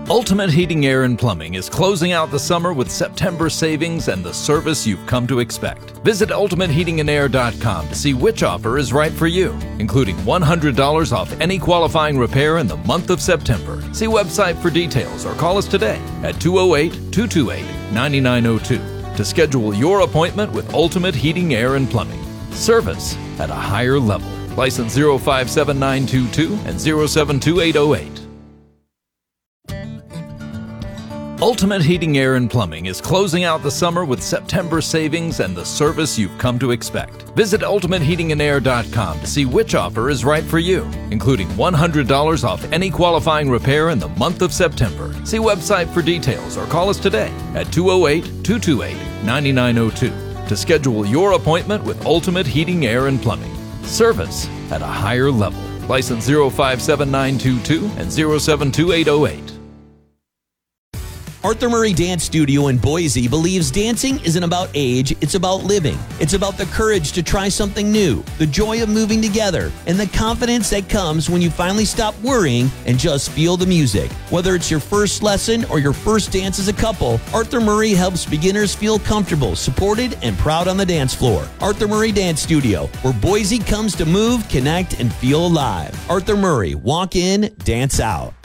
Ultimate Heating, Air, and Plumbing is closing out the summer with September savings and the service you've come to expect. Visit ultimateheatingandair.com to see which offer is right for you, including $100 off any qualifying repair in the month of September. See website for details or call us today at 208-228-9902 to schedule your appointment with Ultimate Heating, Air, and Plumbing. Service at a higher level. License 057922 and 072808. Ultimate Heating, Air, and Plumbing is closing out the summer with September savings and the service you've come to expect. Visit ultimateheatingandair.com to see which offer is right for you, including $100 off any qualifying repair in the month of September. See website for details or call us today at 208-228-9902 to schedule your appointment with Ultimate Heating, Air, and Plumbing. Service at a higher level. License 057922 and 072808. Arthur Murray Dance Studio in Boise believes dancing isn't about age, it's about living. It's about the courage to try something new, the joy of moving together, and the confidence that comes when you finally stop worrying and just feel the music. Whether it's your first lesson or your first dance as a couple, Arthur Murray helps beginners feel comfortable, supported, and proud on the dance floor. Arthur Murray Dance Studio, where Boise comes to move, connect, and feel alive. Arthur Murray, walk in, dance out.